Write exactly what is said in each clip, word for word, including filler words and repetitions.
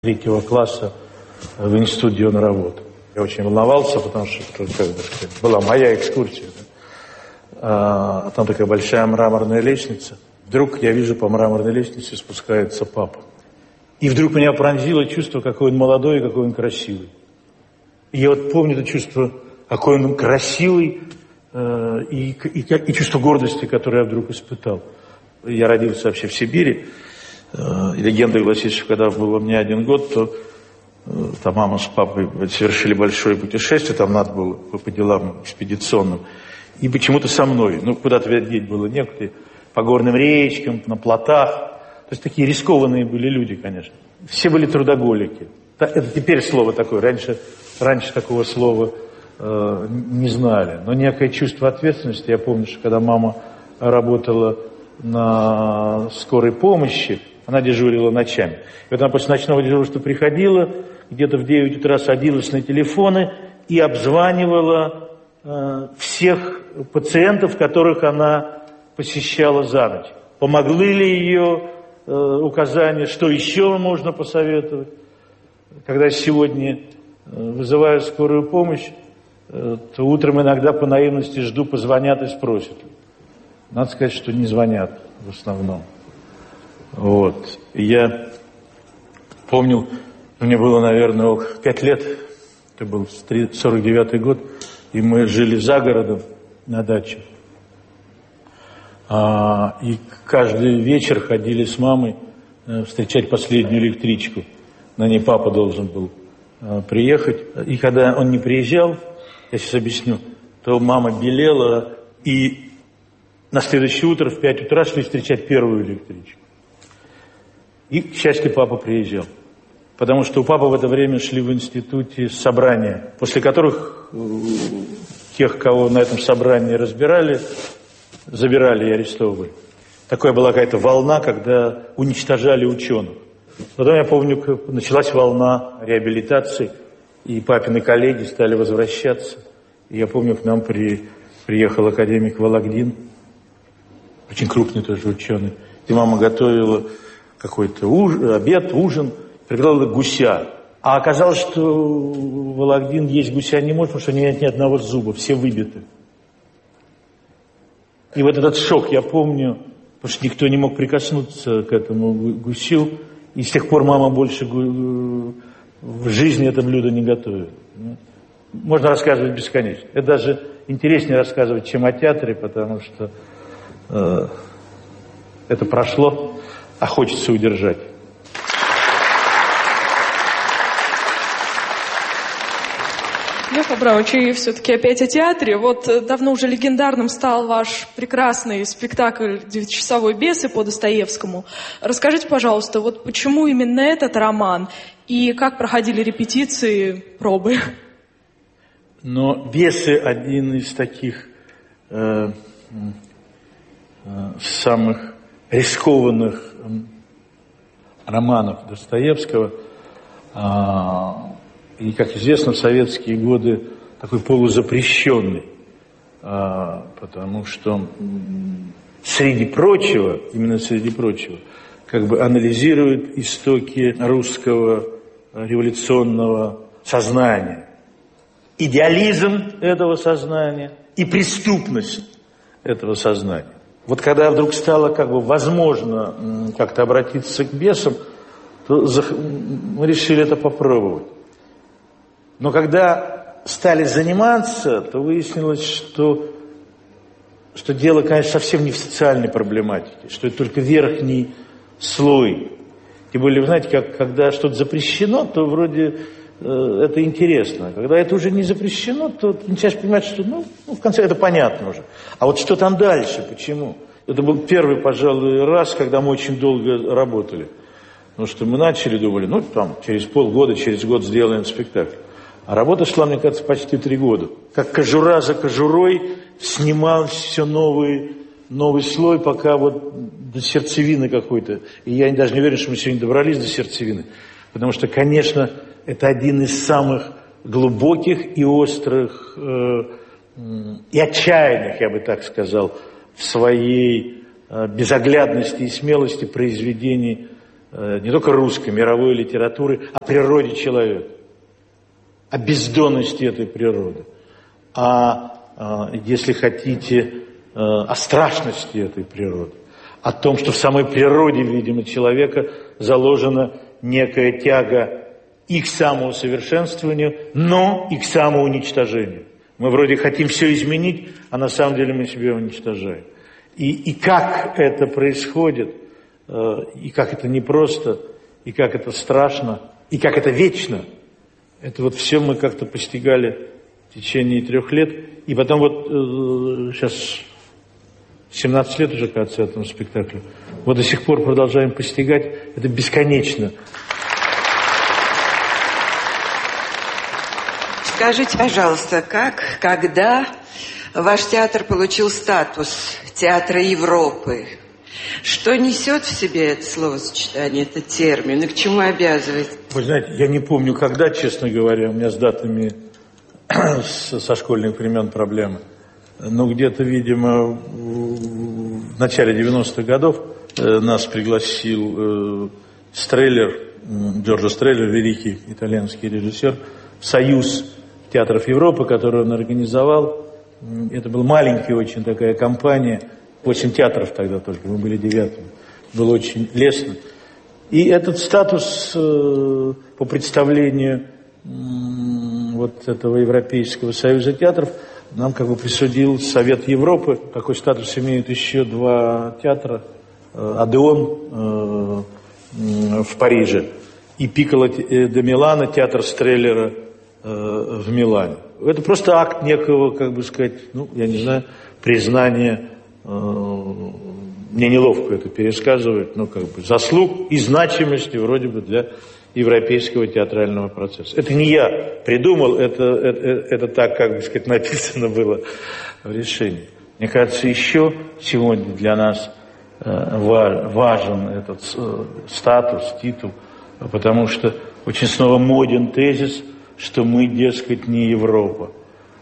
третьего класса в институт, где он работал. Я очень волновался, потому что это, как бы, была моя экскурсия. Да? А, там такая большая мраморная лестница. Вдруг я вижу, по мраморной лестнице спускается папа. И вдруг меня пронзило чувство, какой он молодой и какой он красивый. И я вот помню это чувство, какой он красивый, э, и, и, и чувство гордости, которое я вдруг испытал. Я родился вообще в Сибири. И легенда гласит, что когда было мне один год, то там мама с папой совершили большое путешествие, там надо было по делам экспедиционным. И почему-то со мной, ну, куда-то деть было некуда, по горным речкам, на плотах. То есть такие рискованные были люди, конечно. Все были трудоголики. Это теперь слово такое, раньше, раньше такого слова э, не знали. Но некое чувство ответственности, я помню, что когда мама работала на скорой помощи, она дежурила ночами. И вот она после ночного дежурства приходила, где-то в девять утра садилась на телефоны и обзванивала э, всех пациентов, которых она посещала за ночь. Помогли ли ее э, указания, что еще можно посоветовать. Когда сегодня э, вызываю скорую помощь, э, то утром иногда по наивности жду, позвонят и спросят. Надо сказать, что не звонят в основном. Вот. И я помню, мне было, наверное, пять лет, это был сорок девятый год, и мы жили за городом на даче. А, и каждый вечер ходили с мамой э, встречать последнюю электричку. На ней папа должен был э, приехать. И когда он не приезжал, я сейчас объясню, то мама белела, и на следующее утро в пять утра шли встречать первую электричку. И, к счастью, папа приезжал. Потому что у папы в это время шли в институте собрания, после которых тех, кого на этом собрании разбирали, забирали и арестовывали. Такая была какая-то волна, когда уничтожали ученых. Потом, я помню, началась волна реабилитации, и папины коллеги стали возвращаться. И я помню, к нам при, приехал академик Вологдин, очень крупный тоже ученый. И мама готовила какой-то уж, обед, ужин, приготовила гуся. А оказалось, что Вологдин есть гуся не может, потому что нет ни одного зуба, все выбиты. И вот этот шок я помню, потому что никто не мог прикоснуться к этому гусю. И с тех пор мама больше в жизни это блюдо не готовит. Можно рассказывать бесконечно. Это даже интереснее рассказывать, чем о театре, потому что э, это прошло, а хочется удержать. Лев Абрамович, и все-таки опять о театре. Вот давно уже легендарным стал ваш прекрасный спектакль «Девятичасовой бесы» по Достоевскому. Расскажите, пожалуйста, вот почему именно этот роман и как проходили репетиции, пробы? Но «Бесы» — один из таких э, э, самых рискованных романов Достоевского. А, и, как известно, в советские годы такой полузапрещенный. А, потому что среди прочего, именно среди прочего, как бы анализирует истоки русского революционного сознания. Идеализм этого сознания и преступность этого сознания. Вот когда вдруг стало как бы возможно как-то обратиться к бесам, то мы решили это попробовать. Но когда стали заниматься, то выяснилось, что, что дело, конечно, совсем не в социальной проблематике, что это только верхний слой. Тем более, вы знаете, как, когда что-то запрещено, то вроде э, это интересно. Когда это уже не запрещено, то начинаешь понимать, что ну, ну, в конце это понятно уже. А вот что там дальше, почему? Это был первый, пожалуй, раз, когда мы очень долго работали. Потому что мы начали, думали, ну, там, через полгода, через год сделаем спектакль. А работа шла, мне кажется, почти три года. Как кожура за кожурой снимался все новый, новый слой, пока вот до сердцевины какой-то. И я даже не уверен, что мы сегодня добрались до сердцевины. Потому что, конечно, это один из самых глубоких и острых, э, и отчаянных, я бы так сказал, в своей э, безоглядности и смелости произведений не только русской, мировой литературы, о природе человека, о бездонности этой природы, о, если хотите, о страшности этой природы, о том, что в самой природе, видимо, человека заложена некая тяга и к самоусовершенствованию, но и к самоуничтожению. Мы вроде хотим все изменить, а на самом деле мы себя уничтожаем. И, и как это происходит, и как это непросто, и как это страшно, и как это вечно, это вот все мы как-то постигали в течение трех лет. И потом вот э, сейчас семнадцать лет уже, кажется, этому спектаклю. Вот до сих пор продолжаем постигать. Это бесконечно. Скажите, пожалуйста, как, когда ваш театр получил статус театра Европы? Что несет в себе это словосочетание, этот термин, и к чему обязывает? Вы знаете, я не помню, когда, честно говоря, у меня с датами со школьных времен проблемы. Но где-то, видимо, в начале девяностых годов нас пригласил Стреллер, Джорджо Стреллер, великий итальянский режиссер, в Союз театров Европы, который он организовал. Это была маленькая очень такая компания, восемь театров тогда только, мы были девятым. Было очень лестно. И этот статус э, по представлению э, вот этого Европейского союза театров нам как бы присудил Совет Европы. Такой статус имеют еще два театра. Э, Одеон э, э, в Париже и Пикколо де Милано, театр Стреллера э, в Милане. Это просто акт некого, как бы сказать, ну, я не знаю, признания. Мне неловко это пересказывать, но как бы заслуг и значимости вроде бы для европейского театрального процесса. Это не я придумал, это, это, это так, как бы сказать, написано было в решении. Мне кажется, еще сегодня для нас важен этот статус, титул, потому что очень снова моден тезис, что мы, дескать, не Европа.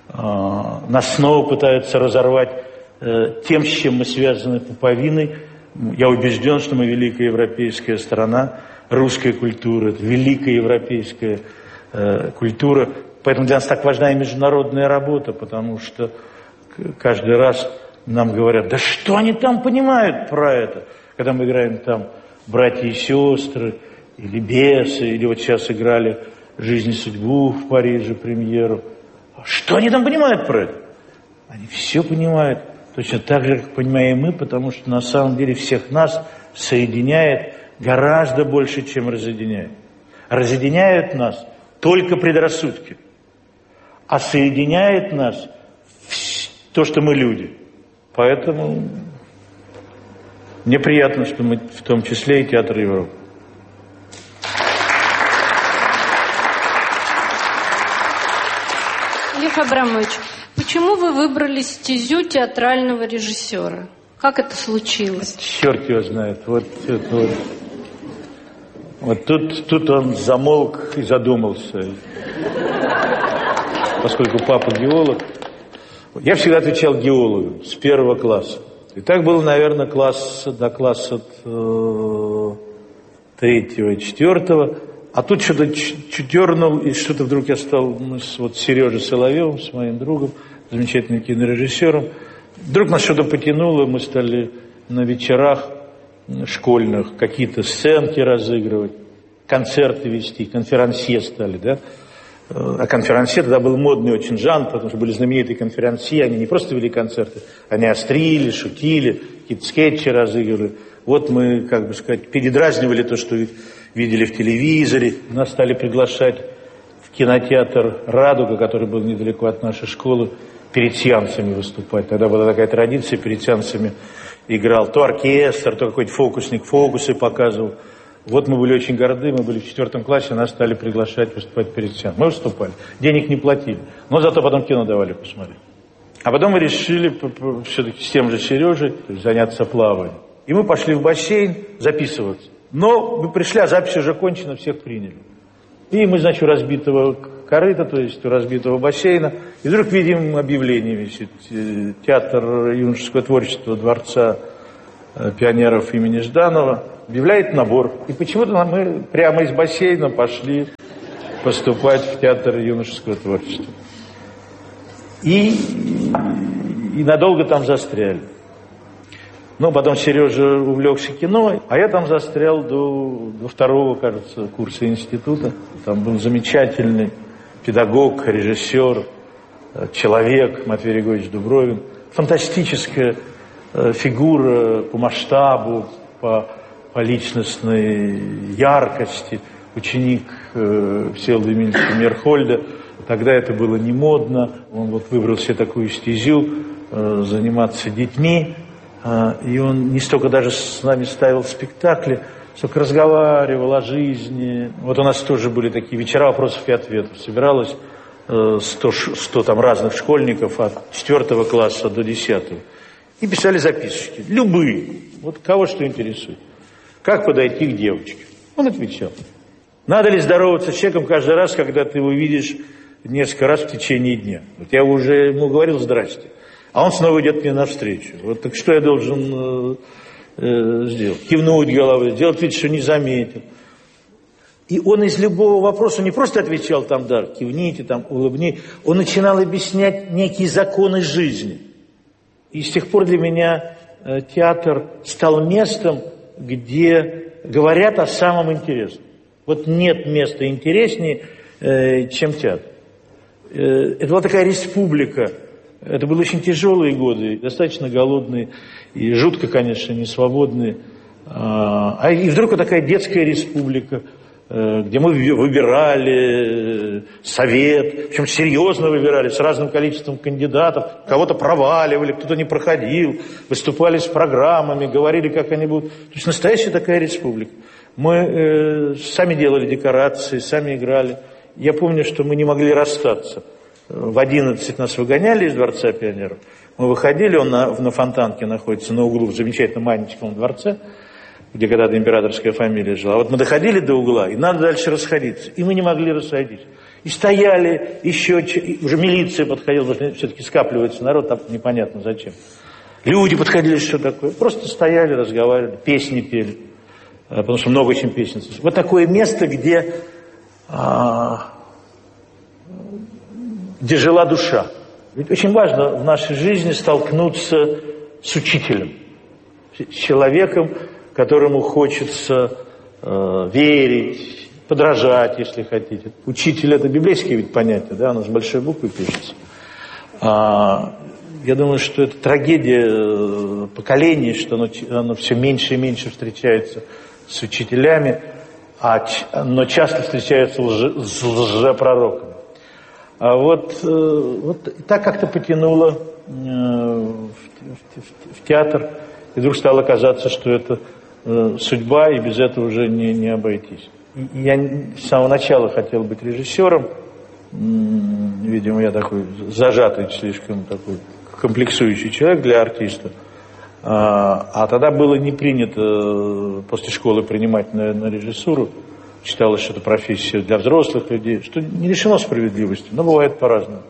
Нас снова пытаются разорвать тем, с чем мы связаны пуповиной. Я убежден, что мы великая европейская страна, русская культура, это великая европейская э, культура. Поэтому для нас так важна и международная работа, потому что каждый раз нам говорят, да что они там понимают про это? Когда мы играем там «Братья и сестры», или «Бесы», или вот сейчас играли «Жизнь и судьбу» в Париже, премьеру. Что они там понимают про это? Они все понимают. Точно так же, как понимаем мы, потому что на самом деле всех нас соединяет гораздо больше, чем разъединяет. Разъединяют нас только предрассудки, а соединяет нас то, что мы люди. Поэтому мне приятно, что мы в том числе и Театр Европы. Лев Абрамович, почему вы выбрали стезю театрального режиссера? Как это случилось? Черт его знает. Вот, это вот, вот тут, тут он замолк и задумался. Поскольку папа геолог, я всегда отвечал геологу с первого класса. И так было, наверное, класс, до класса э, третьего и четвертого. А тут что-то чуть дернул, и что-то вдруг я стал, мы с вот Сережей Соловьевым, с моим другом, замечательным кинорежиссером, вдруг нас что-то потянуло, мы стали на вечерах школьных какие-то сценки разыгрывать, концерты вести, конферансье стали, да. А конферансье тогда был модный очень жанр, потому что были знаменитые конферансье, они не просто вели концерты, они острили, шутили, какие-то скетчи разыгрывали. Вот мы, как бы сказать, передразнивали то, что видели в телевизоре. Нас стали приглашать в кинотеатр «Радуга», который был недалеко от нашей школы, перед сеансами выступать. Тогда была такая традиция, перед сеансами играл то оркестр, то какой-то фокусник фокусы показывал. Вот мы были очень горды, мы были в четвертом классе, нас стали приглашать выступать перед сеансом. Мы выступали, денег не платили, но зато потом кино давали посмотреть. А потом мы решили все-таки с тем же Сережей заняться плаванием. И мы пошли в бассейн записываться. Но мы пришли, а запись уже кончена, всех приняли. И мы, значит, у разбитого корыта, то есть у разбитого бассейна, и вдруг видим объявление висит. Театр юношеского творчества Дворца пионеров имени Жданова. объявляет набор. И почему-то мы прямо из бассейна пошли поступать в театр юношеского творчества. И, и надолго там застряли. Ну, потом Сережа увлекся кино, а я там застрял до, до второго, кажется, курса института. Там был замечательный педагог, режиссер, человек Матвей Григорьевич Дубровин. Фантастическая э, фигура по масштабу, по, по личностной яркости. Ученик э, Всеволода Емельевича Мейерхольда. Тогда это было не модно. Он вот выбрал себе такую стезю, э, заниматься детьми. Э, и он не столько даже с нами ставил спектакли, сколько разговаривал о жизни. Вот у нас тоже были такие вечера вопросов и ответов. Собиралось э, сто, сто там разных школьников от четвертого класса до десятого. И писали записочки. Любые. Вот кого что интересует. Как подойти к девочке? Он отвечал. Надо ли здороваться с человеком каждый раз, когда ты его видишь несколько раз в течение дня? Вот я уже ему говорил «здрасте», а он снова идет мне навстречу. Вот так что я должен э, э, сделать? Кивнуть головой, сделать вид, что не заметил. И он из любого вопроса не просто отвечал там «да», кивните, там, улыбнитесь. Он начинал объяснять некие законы жизни. И с тех пор для меня э, театр стал местом, где говорят о самом интересном. Вот нет места интереснее, э, чем театр. Э, это была такая республика. Это были очень тяжелые годы, достаточно голодные и жутко, конечно, несвободные. А и вдруг вот такая детская республика, э, где мы выбирали совет, причем серьезно выбирали, с разным количеством кандидатов. Кого-то проваливали, кто-то не проходил, выступали с программами, говорили, как они будут. То есть настоящая такая республика. Мы э, сами делали декорации, сами играли. Я помню, что мы не могли расстаться. В одиннадцать нас выгоняли из Дворца пионеров. Мы выходили, он на, на Фонтанке находится, на углу, в замечательном маленьком дворце, где когда-то императорская фамилия жила. Вот мы доходили до угла, и надо дальше расходиться. И мы не могли расходиться. И стояли еще, и уже милиция подходила, потому что все-таки скапливается народ, там непонятно зачем. Люди подходили, что такое. Просто стояли, разговаривали, песни пели. Потому что много очень песен. Вот такое место, где, а, где жила душа. Ведь очень важно в нашей жизни столкнуться с учителем, с человеком, которому хочется э, верить, подражать, если хотите. Учитель — это библейское ведь понятие, да, оно с большой буквы пишется. А, я думаю, что это трагедия поколений, что оно, оно все меньше и меньше встречается с учителями, а, но часто встречаются лже, с лжепророками. А вот, вот так как-то потянуло в, в, в, в театр, и вдруг стало казаться, что это судьба, и без этого уже не, не обойтись. И я с самого начала хотел быть режиссером, видимо, я такой зажатый, слишком такой комплексующий человек для артиста. А, а тогда было не принято после школы принимать на, на режиссуру. Считалось, что это профессия для взрослых людей, что не лишено справедливости, но бывает по-разному.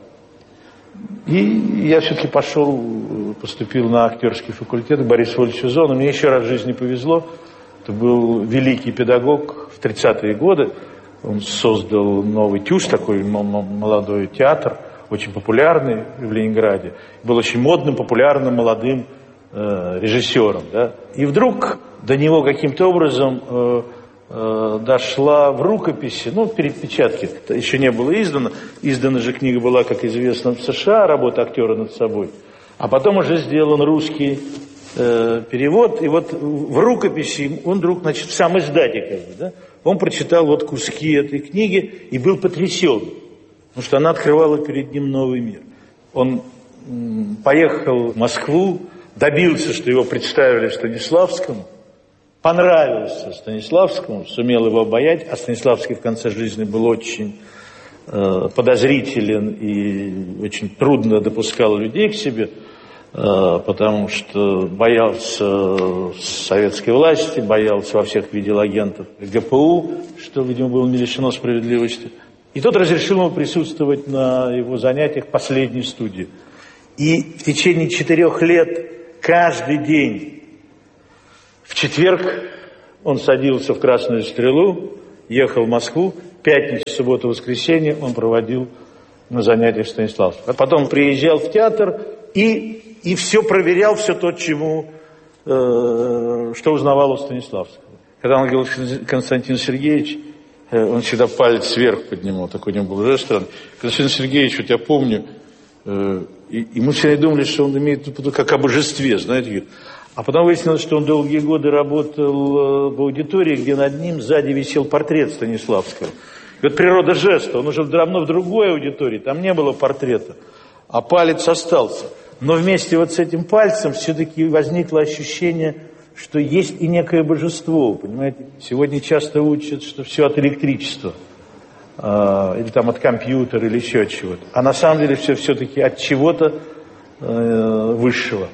И я все-таки пошел, поступил на актерский факультет к Борису Вольфовичу Зону. Мне еще раз в жизни повезло. Это был великий педагог в тридцатые годы. Он создал новый ТЮЗ, такой молодой театр, очень популярный в Ленинграде. Был очень модным, популярным, молодым э, режиссером. Да? И вдруг до него каким-то образом э, э, дошла в рукописи, ну, перепечатки, это еще не было издано. Издана же книга была, как известно, в США, работа актера над собой. А потом уже сделан русский э, перевод. И вот в рукописи он вдруг, значит, в сам издате, как бы, да, он прочитал вот куски этой книги и был потрясен. Потому что она открывала перед ним новый мир. Он м, поехал в Москву, добился, что его представили Станиславскому, понравился Станиславскому, сумел его обаять, а Станиславский в конце жизни был очень э, подозрителен и очень трудно допускал людей к себе, э, потому что боялся советской власти, боялся во всех видел агентов ГПУ, что, видимо, было не лишено справедливости. И тот разрешил ему присутствовать на его занятиях последней студии. И в течение четырех лет каждый день в четверг Он садился в «Красную стрелу», ехал в Москву, пятницу, субботу, воскресенье он проводил на занятиях в Станиславском. А потом приезжал в театр и, и все проверял, все то, чему, э, что узнавал у Станиславского. Когда он говорил Константин Сергеевич, э, он всегда палец вверх поднимал, такой у него был жест странный. Константин Сергеевич, вот я помню, э, и, и мы всегда думали, что он имеет в виду как об божестве, знаете, говорит. А потом выяснилось, что он долгие годы работал в аудитории, где над ним сзади висел портрет Станиславского. И вот природа жеста, он уже давно в другой аудитории, там не было портрета, а палец остался. Но вместе вот с этим пальцем все-таки возникло ощущение, что есть и некое божество, понимаете. Сегодня часто учат, что все от электричества, э, или там от компьютера, или еще от чего-то. А на самом деле все все-таки от чего-то э, высшего.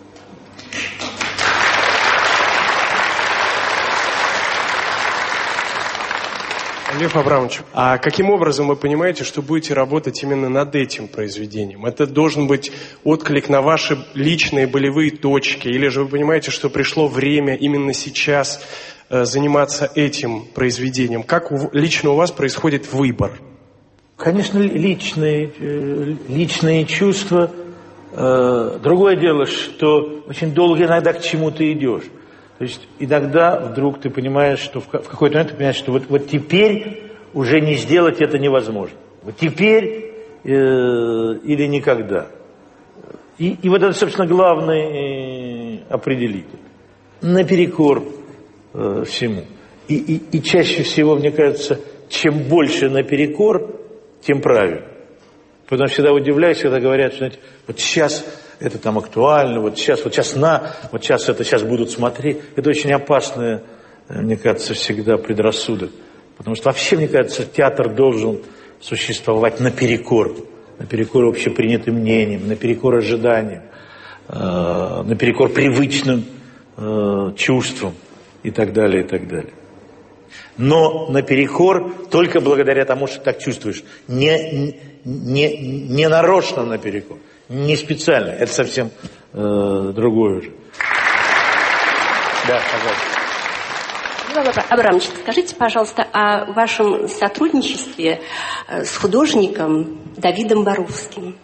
Лев Абрамович, а каким образом вы понимаете, что будете работать именно над этим произведением? Это должен быть отклик на ваши личные болевые точки? Или же вы понимаете, что пришло время именно сейчас э, заниматься этим произведением? Как у, лично у вас происходит выбор? Конечно, личные, э, личные чувства. Э, другое дело, что очень долго иногда к чему-то идешь. То есть иногда вдруг ты понимаешь, что в какой-то момент ты понимаешь, что вот, вот теперь уже не сделать это невозможно. Вот теперь э, или никогда. И, и вот это, собственно, главный э, определитель. Наперекор э, всему. И, и, и чаще всего, мне кажется, чем больше наперекор, тем правильно. Поэтому всегда удивляюсь, когда говорят, что, знаете, вот сейчас это там актуально, вот сейчас, вот сейчас на, вот сейчас это сейчас будут смотреть. Это очень опасное, мне кажется, всегда предрассудок. Потому что вообще, мне кажется, театр должен существовать наперекор, наперекор общепринятым мнениям, наперекор ожиданиям, э, наперекор привычным э, чувствам и так далее, и так далее. Но наперекор только благодаря тому, что так чувствуешь. Не, не, не нарочно наперекор. Не специально, это совсем э, другое уже. Да, пожалуйста. Абрамович, скажите, пожалуйста, о вашем сотрудничестве с художником Давидом Боровским.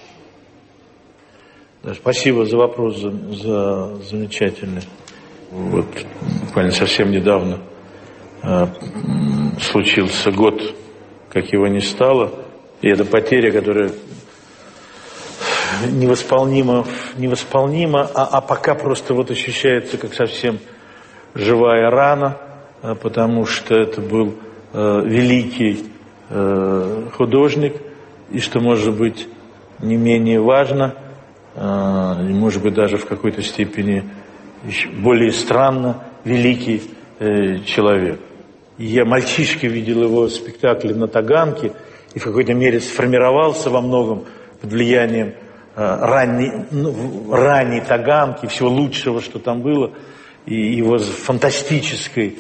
Да, спасибо за вопрос, за, за замечательный. Вот буквально совсем недавно э, случился год, как его не стало, и это потеря, которая невосполнимо, невосполнимо а, а пока просто вот ощущается как совсем живая рана, потому что это был э, великий э, художник, и что может быть не менее важно, э, и может быть даже в какой-то степени еще более странно, великий э, человек. И я мальчишкой видел его спектакли на Таганке, и в какой-то мере сформировался во многом под влиянием ранней, ну, ранней Таганки, всего лучшего, что там было, и его фантастической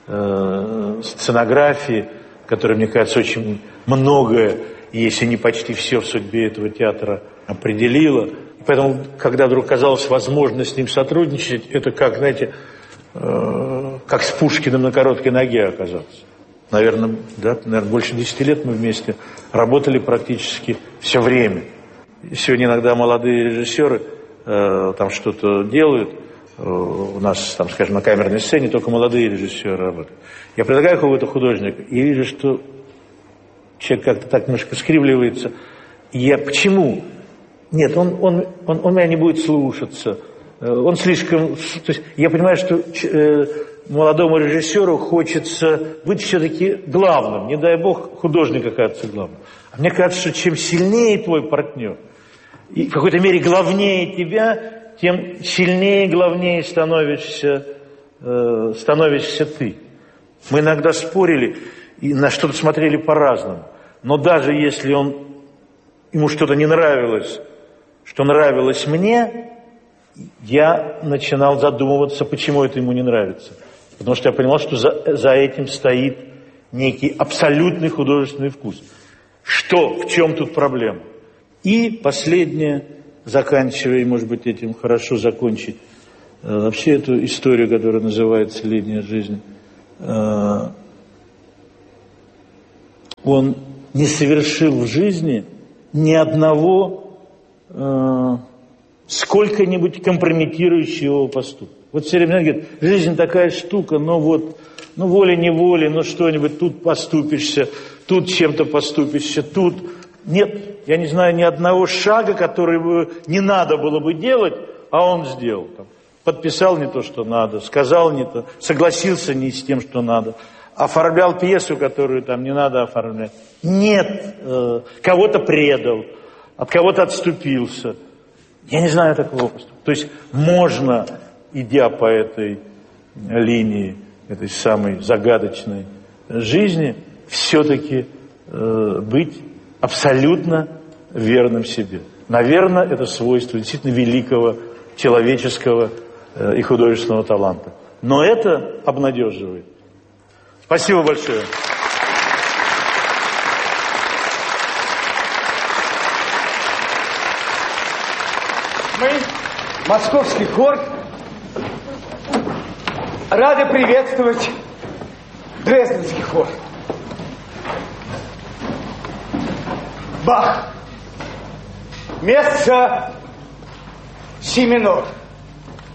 э, сценографии, которая, мне кажется, очень многое, если не почти все в судьбе этого театра определила. И поэтому, когда вдруг казалось возможно с ним сотрудничать, это как, знаете, э, как с Пушкиным на короткой ноге оказалось. Наверное, да, наверное, больше десяти лет мы вместе работали практически все время. Сегодня иногда молодые режиссеры э, там что-то делают. Э, у нас, там, скажем, на камерной сцене только молодые режиссеры работают. Я предлагаю какого-то художника, и вижу, что человек как-то так немножко скривливается. И я почему? Нет, он, он, он, он меня не будет слушаться. Э, он слишком... То есть я понимаю, что э, молодому режиссеру хочется быть все-таки главным. Не дай бог, художник окажется главным. А мне кажется, что чем сильнее твой партнер, и в какой-то мере главнее тебя, тем сильнее и главнее становишься, э, становишься ты. Мы иногда спорили и на что-то смотрели по-разному. Но даже если он, ему что-то не нравилось, что нравилось мне, я начинал задумываться, почему это ему не нравится. Потому что я понимал, что за, за этим стоит некий абсолютный художественный вкус. Что, в чем тут проблема? И последнее, заканчивая, может быть, этим хорошо закончить, вообще эту историю, которая называется «Линия жизни», он не совершил в жизни ни одного э, сколько-нибудь компрометирующего поступка. Вот все время говорят, жизнь такая штука, но вот, ну волей-неволей, ну что-нибудь, тут поступишься, тут чем-то поступишься, тут... Нет, я не знаю ни одного шага, который бы не надо было бы делать, а он сделал. Там, подписал не то, что надо, сказал не то, согласился не с тем, что надо. Оформлял пьесу, которую там не надо оформлять. Нет, э, кого-то предал, от кого-то отступился. Я не знаю такого поступка. То есть можно, идя по этой линии, этой самой загадочной жизни, все-таки э, быть абсолютно верным себе. Наверное, это свойство действительно великого человеческого э, и художественного таланта. Но это обнадеживает. Спасибо большое. Мы, московский хор, рады приветствовать дрезденский хор. Бах. Место си минор.